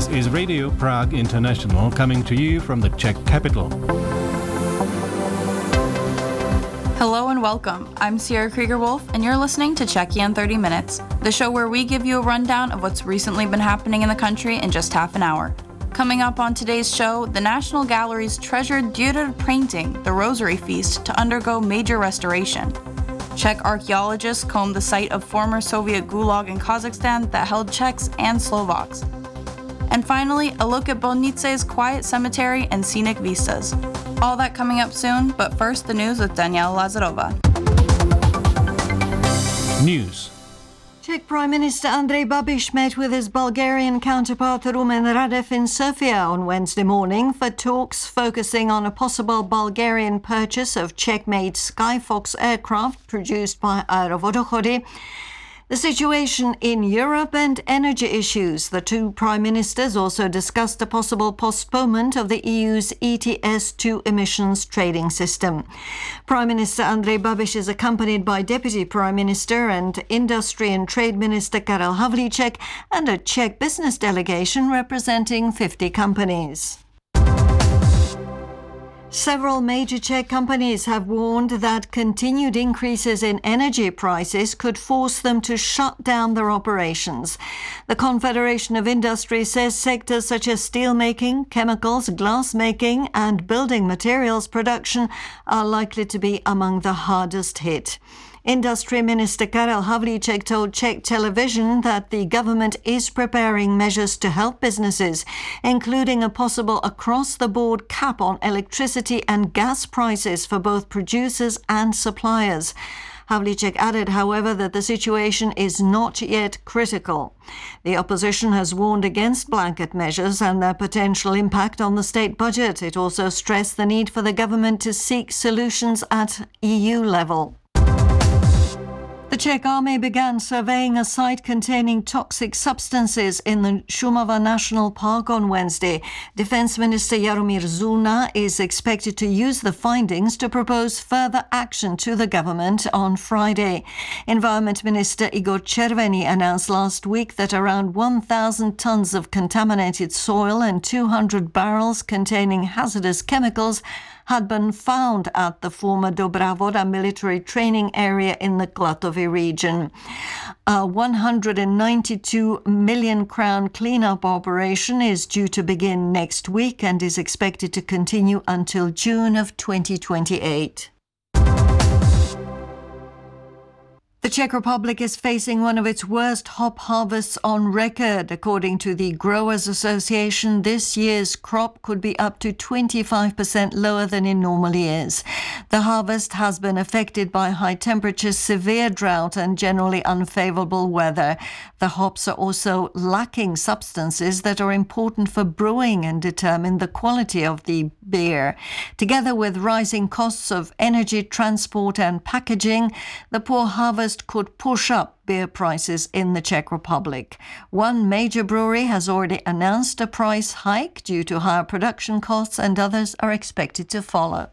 This is Radio Prague International coming to you from the Czech capital. Hello and welcome. I'm Sierra Krieger-Wolf, and you're listening to Czechia in 30 Minutes, the show where we give you a rundown of what's recently been happening in the country in just half an hour. Coming up on today's show, the National Gallery's treasured Dürer painting, The Rosary Feast, to undergo major restoration. Czech archaeologists combed the site of former Soviet Gulag in Kazakhstan that held Czechs and Slovaks. And finally, a look at Bolnice's quiet cemetery and scenic vistas. All that coming up soon, but first the news with Daniela Lazarova. News. Czech Prime Minister Andrej Babiš met with his Bulgarian counterpart Rumen Radev in Sofia on Wednesday morning for talks focusing on a possible Bulgarian purchase of Czech-made Skyfox aircraft produced by Aerovodochody, the situation in Europe and energy issues. The two prime ministers also discussed a possible postponement of the EU's ETS2 emissions trading system. Prime Minister Andrej Babiš is accompanied by Deputy Prime Minister and Industry and Trade Minister Karel Havlíček and a Czech business delegation representing 50 companies. Several major Czech companies have warned that continued increases in energy prices could force them to shut down their operations. The Confederation of Industry says sectors such as steelmaking, chemicals, glassmaking and building materials production are likely to be among the hardest hit. Industry Minister Karel Havlíček told Czech television that the government is preparing measures to help businesses, including a possible across-the-board cap on electricity and gas prices for both producers and suppliers. Havlíček added, however, that the situation is not yet critical. The opposition has warned against blanket measures and their potential impact on the state budget. It also stressed the need for the government to seek solutions at EU level. The Czech army began surveying a site containing toxic substances in the Šumava National Park on Wednesday. Defense Minister Jaromír Zulna is expected to use the findings to propose further action to the government on Friday. Environment Minister Igor Červený announced last week that around 1,000 tons of contaminated soil and 200 barrels containing hazardous chemicals had been found at the former Dobrá Voda military training area in the Klatovy region. A 192 million crown cleanup operation is due to begin next week and is expected to continue until June of 2028. The Czech Republic is facing one of its worst hop harvests on record. According to the Growers Association, this year's crop could be up to 25% lower than in normal years. The harvest has been affected by high temperatures, severe drought and generally unfavorable weather. The hops are also lacking substances that are important for brewing and determine the quality of the beer. Together with rising costs of energy, transport and packaging, the poor harvest could push up beer prices in the Czech Republic. One major brewery has already announced a price hike due to higher production costs, and others are expected to follow.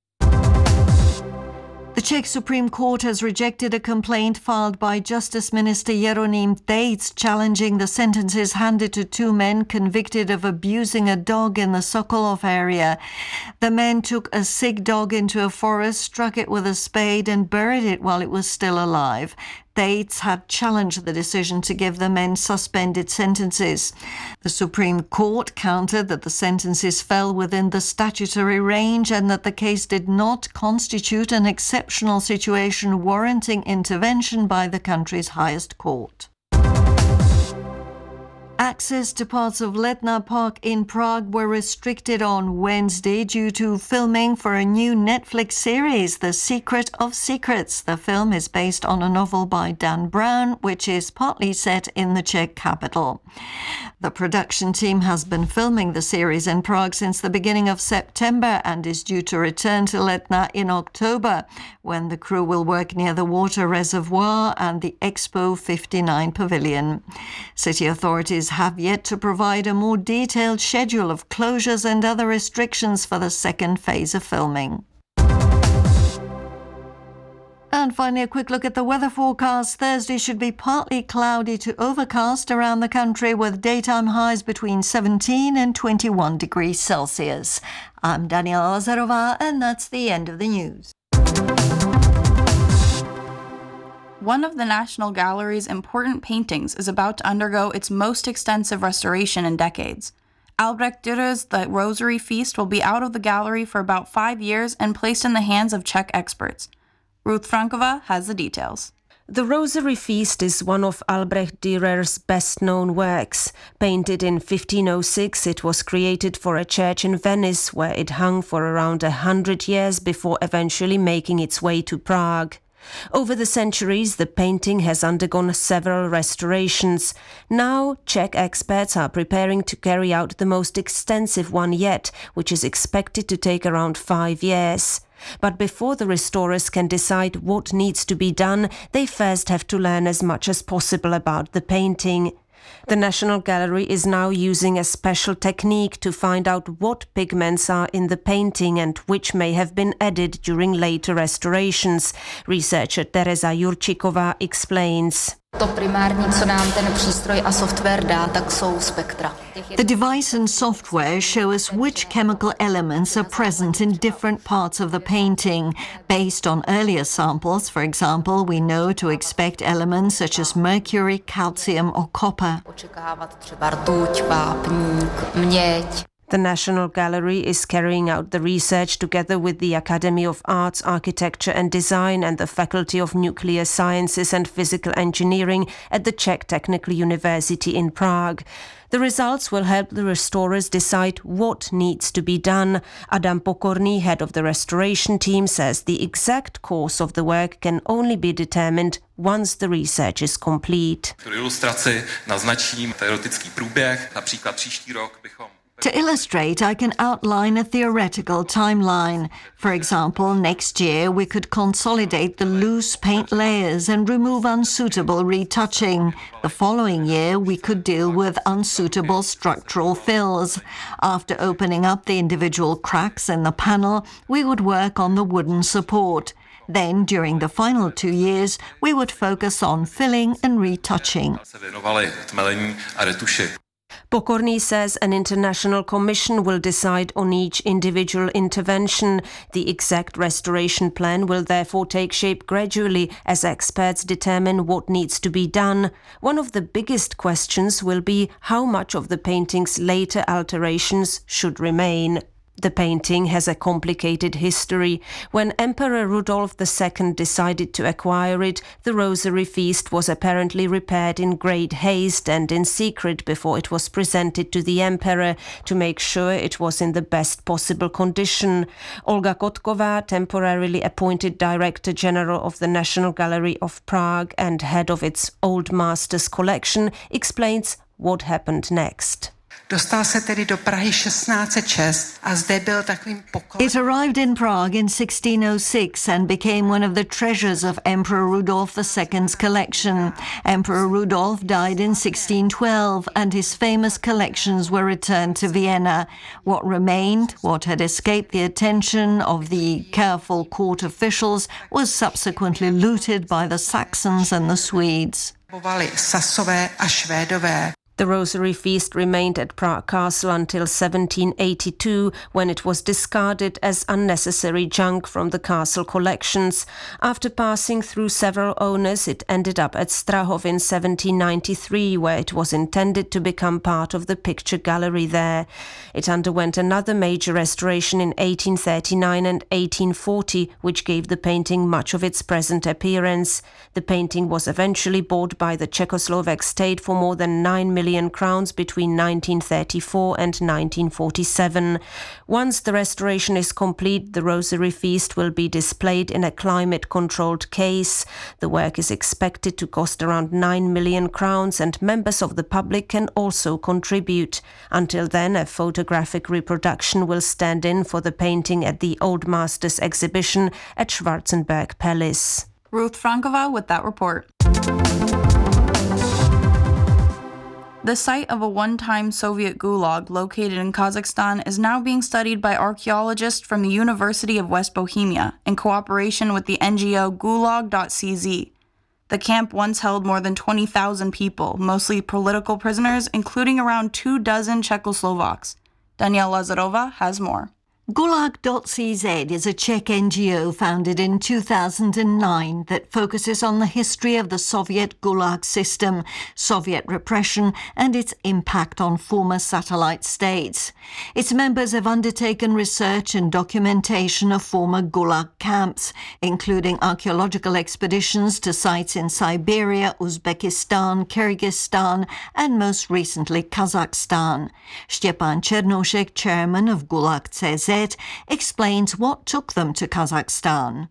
The Czech Supreme Court has rejected a complaint filed by Justice Minister Jeroným Tejc challenging the sentences handed to two men convicted of abusing a dog in the Sokolov area. The men took a sick dog into a forest, struck it with a spade and buried it while it was still alive. Tejc had challenged the decision to give the men suspended sentences. The Supreme Court countered that the sentences fell within the statutory range and that the case did not constitute an exceptional situation warranting intervention by the country's highest court. Access to parts of Letná Park in Prague were restricted on Wednesday due to filming for a new Netflix series, The Secret of Secrets. The film is based on a novel by Dan Brown, which is partly set in the Czech capital. The production team has been filming the series in Prague since the beginning of September and is due to return to Letná in October, when the crew will work near the water reservoir and the Expo 59 pavilion. City authorities have yet to provide a more detailed schedule of closures and other restrictions for the second phase of filming. And finally, a quick look at the weather forecast. Thursday should be partly cloudy to overcast around the country with daytime highs between 17 and 21 degrees Celsius. I'm Daniela Lazarova, and that's the end of the news. One of the National Gallery's important paintings is about to undergo its most extensive restoration in decades. Albrecht Dürer's The Rosary Feast will be out of the gallery for about 5 years and placed in the hands of Czech experts. Ruth Frankova has the details. The Rosary Feast is one of Albrecht Dürer's best-known works. Painted in 1506, it was created for a church in Venice, where it hung for around 100 years before eventually making its way to Prague. Over the centuries, the painting has undergone several restorations. Now, Czech experts are preparing to carry out the most extensive one yet, which is expected to take around 5 years. But before the restorers can decide what needs to be done, they first have to learn as much as possible about the painting. The National Gallery is now using a special technique to find out what pigments are in the painting and which may have been added during later restorations. Researcher Tereza Jurčíková explains. To primární, co nám ten přístroj a software dá, tak jsou spektra. The device and software show us which chemical elements are present in different parts of the painting. Based on earlier samples, for example, we know to expect elements such as mercury, calcium or copper. Očekávat třeba rtuť, vápník, měď. The National Gallery is carrying out the research together with the Academy of Arts, Architecture and Design and the Faculty of Nuclear Sciences and Physical Engineering at the Czech Technical University in Prague. The results will help the restorers decide what needs to be done. Adam Pokorný, head of the restoration team, says the exact course of the work can only be determined once the research is complete. Pro ilustraci naznačím teoretický průběh, například příští rok bychom. To illustrate, I can outline a theoretical timeline. For example, next year we could consolidate the loose paint layers and remove unsuitable retouching. The following year we could deal with unsuitable structural fills. After opening up the individual cracks in the panel, we would work on the wooden support. Then, during the final 2 years, we would focus on filling and retouching. Pokorný says an international commission will decide on each individual intervention. The exact restoration plan will therefore take shape gradually as experts determine what needs to be done. One of the biggest questions will be how much of the painting's later alterations should remain. The painting has a complicated history. When Emperor Rudolf II decided to acquire it, the Rosary Feast was apparently repaired in great haste and in secret before it was presented to the Emperor to make sure it was in the best possible condition. Olga Kotková, temporarily appointed Director General of the National Gallery of Prague and head of its Old Masters collection, explains what happened next. Dostal se tedy do Prahy 1606 a zde byl takovým pokladem. It arrived in Prague in 1606 and became one of the treasures of Emperor Rudolf II's collection. Emperor Rudolf died in 1612 and his famous collections were returned to Vienna. What remained, what had escaped the attention of the careful court officials, was subsequently looted by the Saxons and the Swedes. Sasové a Švédové. The Rosary Feast remained at Prague Castle until 1782, when it was discarded as unnecessary junk from the castle collections. After passing through several owners, it ended up at Strahov in 1793, where it was intended to become part of the picture gallery there. It underwent another major restoration in 1839 and 1840, which gave the painting much of its present appearance. The painting was eventually bought by the Czechoslovak state for more than 9 million crowns between 1934 and 1947. Once the restoration is complete, the Rosary Feast will be displayed in a climate-controlled case. The work is expected to cost around 9 million crowns and members of the public can also contribute. Until then, a photographic reproduction will stand in for the painting at the Old Masters exhibition at Schwarzenberg Palace. Ruth Frankova with that report. The site of a one-time Soviet gulag located in Kazakhstan is now being studied by archaeologists from the University of West Bohemia in cooperation with the NGO Gulag.cz. The camp once held more than 20,000 people, mostly political prisoners, including around 24 Czechoslovaks. Danielle Lazarova has more. Gulag.cz is a Czech NGO founded in 2009 that focuses on the history of the Soviet Gulag system, Soviet repression, and its impact on former satellite states. Its members have undertaken research and documentation of former Gulag camps, including archaeological expeditions to sites in Siberia, Uzbekistan, Kyrgyzstan, and most recently Kazakhstan. Stepan Černošek, chairman of Gulag.cz, explains what took them to Kazakhstan.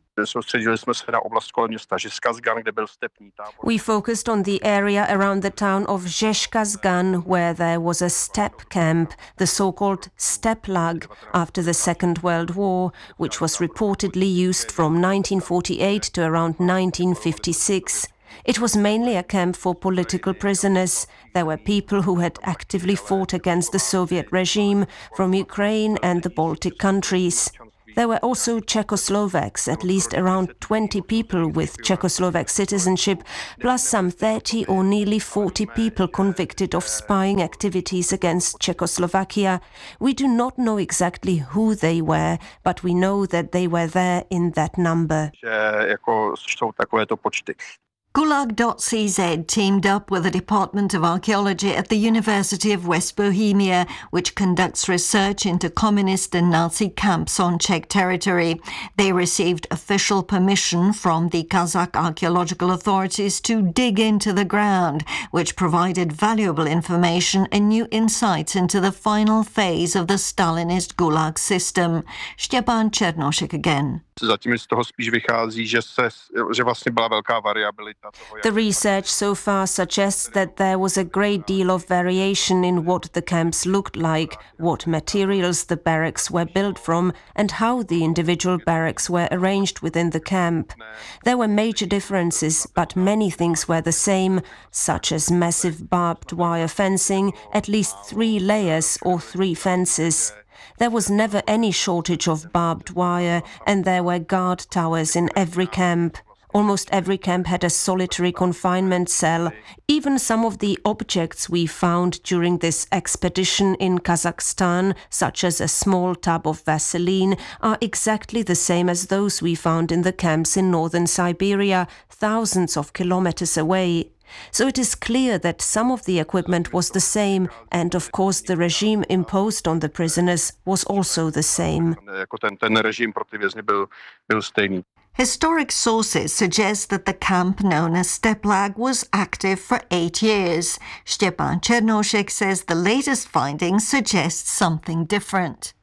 We focused on the area around the town of Zhezhkazgan, where there was a steppe camp, the so-called Steplag, after the Second World War, which was reportedly used from 1948 to around 1956. It was mainly a camp for political prisoners. There were people who had actively fought against the Soviet regime from Ukraine and the Baltic countries. There were also Czechoslovaks, at least around 20 people with Czechoslovak citizenship, plus some 30 or nearly 40 people convicted of spying activities against Czechoslovakia. We do not know exactly who they were, but we know that they were there in that number. Gulag.cz teamed up with the Department of Archaeology at the University of West Bohemia, which conducts research into communist and Nazi camps on Czech territory. They received official permission from the Kazakh archaeological authorities to dig into the ground, which provided valuable information and new insights into the final phase of the Stalinist Gulag system. Stepan Černošek again. The research so far suggests that there was a great deal of variation in what the camps looked like, what materials the barracks were built from, and how the individual barracks were arranged within the camp. There were major differences, but many things were the same, such as massive barbed wire fencing, at least 3 layers or 3 fences. There was never any shortage of barbed wire, and there were guard towers in every camp. Almost every camp had a solitary confinement cell. Even some of the objects we found during this expedition in Kazakhstan, such as a small tub of Vaseline, are exactly the same as those we found in the camps in northern Siberia, thousands of kilometers away. So it is clear that some of the equipment was the same, and of course the regime imposed on the prisoners was also the same. Historic sources suggest that the camp known as Steplag was active for 8 years. Stepan Černošek says the latest findings suggest something different.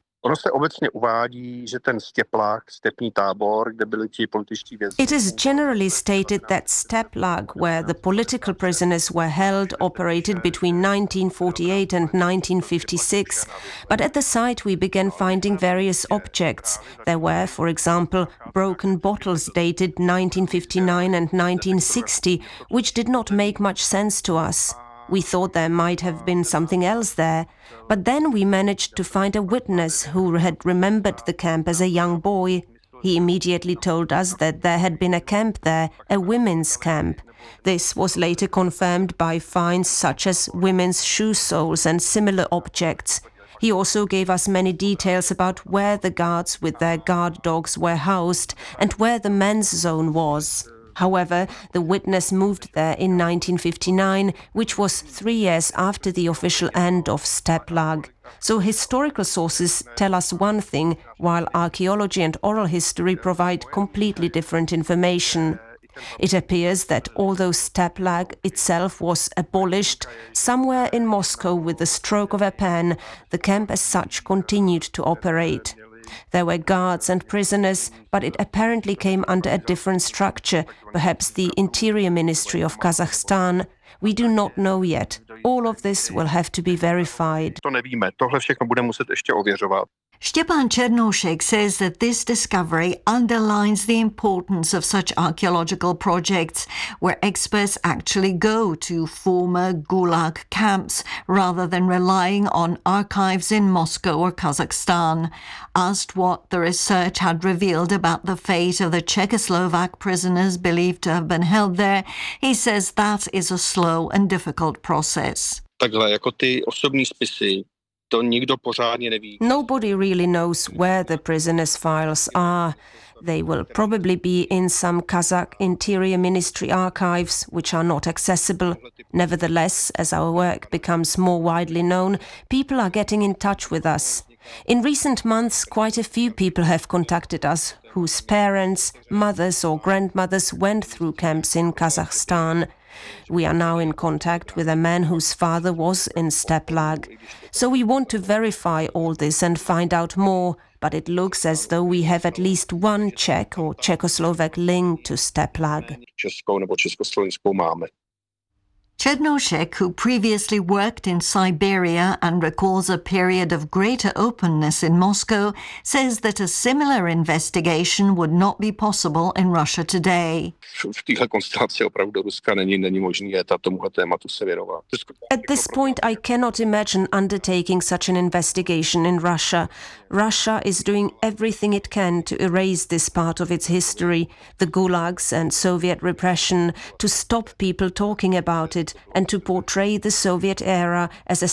It is generally stated that Steplag, where the political prisoners were held, operated between 1948 and 1956. But at the site we began finding various objects. There were, for example, broken bottles dated 1959 and 1960, which did not make much sense to us. We thought there might have been something else there. But then we managed to find a witness who had remembered the camp as a young boy. He immediately told us that there had been a camp there, a women's camp. This was later confirmed by finds such as women's shoe soles and similar objects. He also gave us many details about where the guards with their guard dogs were housed and where the men's zone was. However, the witness moved there in 1959, which was 3 years after the official end of Steplag. So historical sources tell us one thing, while archaeology and oral history provide completely different information. It appears that although Steplag itself was abolished, somewhere in Moscow with the stroke of a pen, the camp as such continued to operate. There were guards and prisoners, but it apparently came under a different structure, perhaps the Interior Ministry of Kazakhstan. We do not know yet. All of this will have to be verified. Stepan Chernoshek says that this discovery underlines the importance of such archaeological projects where experts actually go to former Gulag camps rather than relying on archives in Moscow or Kazakhstan. Asked what the research had revealed about the fate of the Czechoslovak prisoners believed to have been held there, he says that is a slow and difficult process. Takhle, jako ty osobní spisy, to nikdo pořádně neví. Nobody really knows where the prisoners' files are. They will probably be in some Kazakh Interior Ministry archives, which are not accessible. Nevertheless, as our work becomes more widely known, people are getting in touch with us. In recent months, quite a few people have contacted us whose parents, mothers or grandmothers went through camps in Kazakhstan. We are now in contact with a man whose father was in Steplag. So we want to verify all this and find out more, but it looks as though we have at least one Czech or Czechoslovak link to Steplag. Českou nebo československou máme. Chernoshek, who previously worked in Siberia and recalls a period of greater openness in Moscow, says that a similar investigation would not be possible in Russia today. V téhle konstelaci opravdu do Ruska není možný jet a tomuhle tématu se věnovat. At this point, I cannot imagine undertaking such an investigation in Russia. Russia is doing everything it can to erase this part of its history, the gulags and Soviet repression, to stop people talking about it and to portray the Soviet era as a